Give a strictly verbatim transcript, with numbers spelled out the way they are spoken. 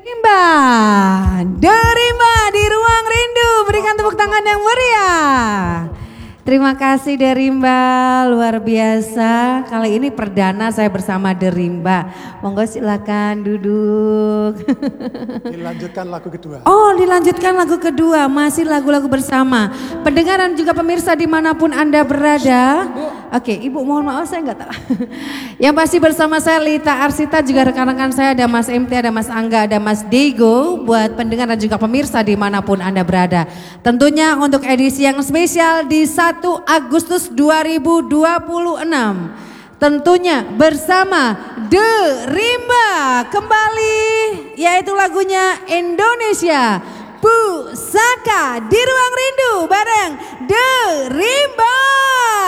Rimba, Derimba di Ruang Rindu, berikan tepuk tangan yang meriah. Terima kasih Derimba, luar biasa. Kali ini perdana saya bersama Derimba. Monggo silakan duduk. Dilanjutkan lagu kedua. Oh, dilanjutkan lagu kedua, masih lagu-lagu bersama. Pendengar dan juga pemirsa dimanapun Anda berada. Oke, Ibu mohon maaf saya nggak tahu. Yang pasti bersama saya Lita Arsita, juga rekan-rekan saya ada Mas M T, ada Mas Angga, ada Mas Diego. Buat pendengar dan juga pemirsa dimanapun Anda berada. Tentunya untuk edisi yang spesial di satu Agustus dua ribu dua puluh enam. Tentunya bersama Derimba kembali, yaitu lagunya Indonesia Pusaka di Ruang Rindu bareng Derimba.